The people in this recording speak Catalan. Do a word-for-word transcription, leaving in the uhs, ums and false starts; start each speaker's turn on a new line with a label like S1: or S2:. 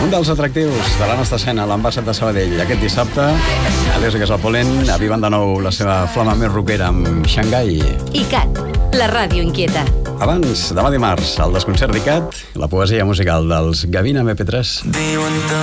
S1: Un dels atractius de la nostra escena, l'Ambassat de Sabadell, aquest dissabte, adéu que és el Polent, aviven de nou la seva flama més rockera amb Xangai.
S2: I Cat, la ràdio inquieta.
S1: Abans, demà dimarts, el desconcert d'I C A T, la poesia musical dels Gavina M P tres.